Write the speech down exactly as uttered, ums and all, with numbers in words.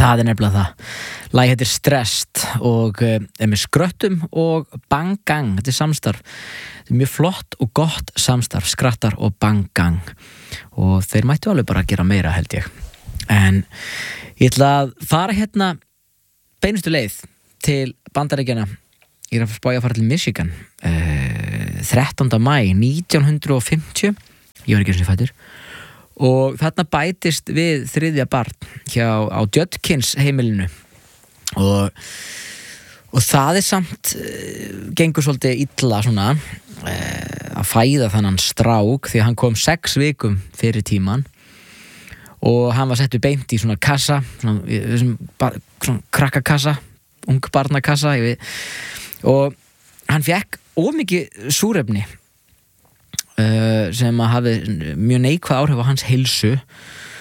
Það er nefnilega það. Lagið heitir Stressed og uh, er með skröttum og Bang Gang. Þetta er samstarf. Þetta er mjög flott og gott samstarf, skrattar og Bang Gang. Og þeir mættu alveg bara að gera meira, held ég. En ég ætla að fara hérna beinustu leið til Bandaríkjanna. Ég er að spá ég að fara til Michigan. Uh, þrettánda maí nítján hundruð og fimmtíu. Ég var ekki eins og fæddur. Og þarna bætist við þriðja barn hjá á Judkins heimilinu og, og það er samt uh, gengur svolítið illa svona uh, að fæða þannan strák því að hann kom sex vikum fyrir tíman og hann var settur beint í svona kassa svona, svona, svona krakkakassa ungbarnakassa og hann fekk of mikið súrefni Uh, sem að hafi mjög neikvæð áhrif á hans heilsu